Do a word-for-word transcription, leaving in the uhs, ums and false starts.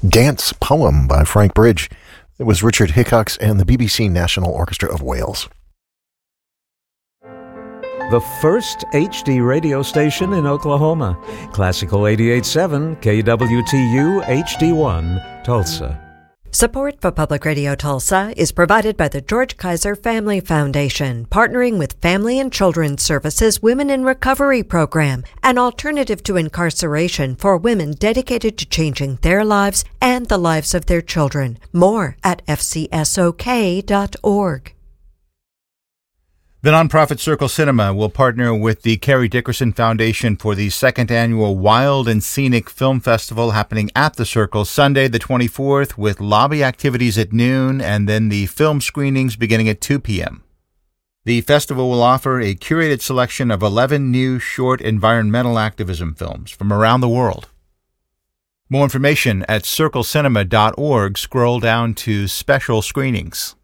Dance Poem by Frank Bridge. It was Richard Hickox and the B B C National Orchestra of Wales. The first H D radio station in Oklahoma. Classical eighty-eight point seven K W T U H D one, Tulsa. Support for Public Radio Tulsa is provided by the George Kaiser Family Foundation, partnering with Family and Children's Services Women in Recovery Program, an alternative to incarceration for women dedicated to changing their lives and the lives of their children. More at f c s o k dot org. The nonprofit Circle Cinema will partner with the Carrie Dickerson Foundation for the second annual Wild and Scenic Film Festival happening at the Circle Sunday the twenty-fourth with lobby activities at noon and then the film screenings beginning at two p.m. The festival will offer a curated selection of eleven new short environmental activism films from around the world. More information at circle cinema dot org. Scroll down to special screenings.